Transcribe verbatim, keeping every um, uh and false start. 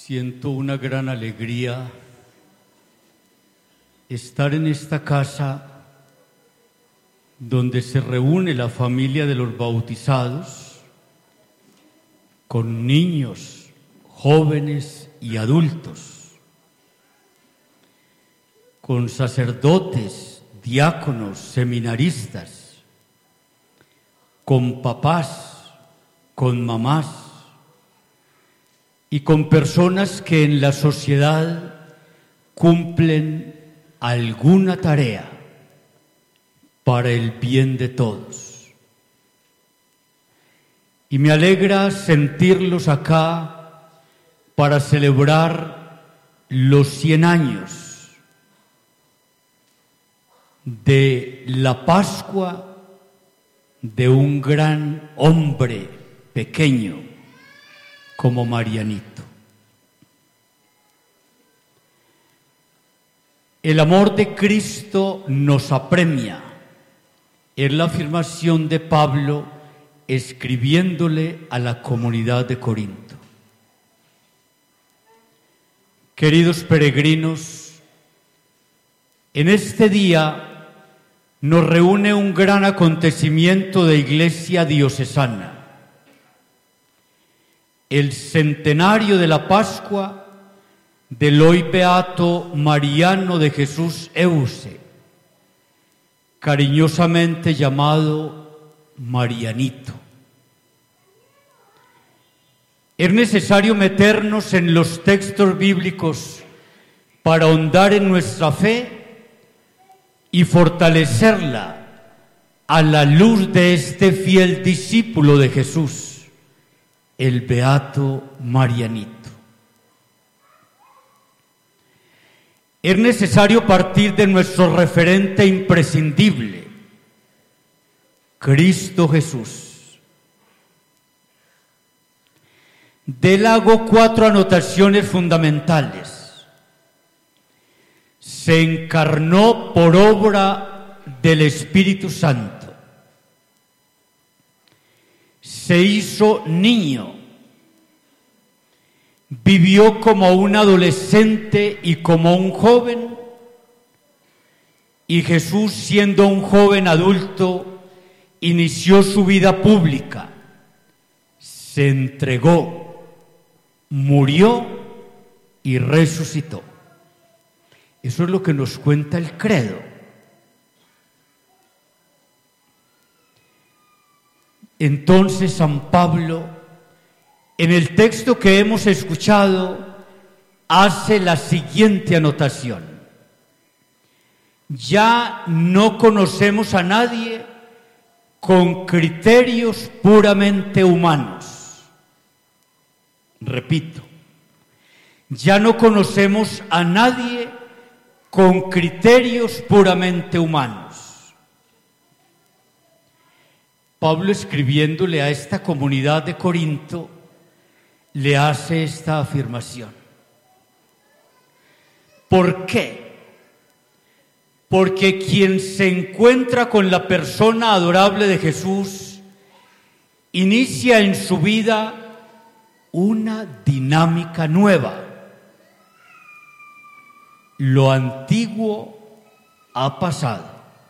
Siento una gran alegría estar en esta casa donde se reúne la familia de los bautizados con niños, jóvenes y adultos, con sacerdotes, diáconos, seminaristas, con papás, con mamás y con personas que en la sociedad cumplen alguna tarea para el bien de todos. Y me alegra sentirlos acá para celebrar los cien años de la Pascua de un gran hombre pequeño como Marianito. El amor de Cristo nos apremia. Es la afirmación de Pablo escribiéndole a la comunidad de Corinto. Queridos peregrinos, en este día nos reúne un gran acontecimiento de Iglesia diocesana. El centenario de la Pascua del hoy beato Mariano de Jesús Euce, cariñosamente llamado Marianito. Es necesario meternos en los textos bíblicos para ahondar en nuestra fe y fortalecerla a la luz de este fiel discípulo de Jesús, el beato Marianito. Es necesario partir de nuestro referente imprescindible, Cristo Jesús. De él hago cuatro anotaciones fundamentales. Se encarnó por obra del Espíritu Santo. Se hizo niño. Vivió como un adolescente y como un joven, y Jesús, siendo un joven adulto, inició su vida pública, se entregó, murió y resucitó. Eso es lo que nos cuenta el credo. Entonces San Pablo, en el texto que hemos escuchado, hace la siguiente anotación. Ya no conocemos a nadie con criterios puramente humanos. Repito, ya no conocemos a nadie con criterios puramente humanos. Pablo, escribiéndole a esta comunidad de Corinto, le hace esta afirmación. ¿Por qué? Porque quien se encuentra con la persona adorable de Jesús inicia en su vida una dinámica nueva. Lo antiguo ha pasado.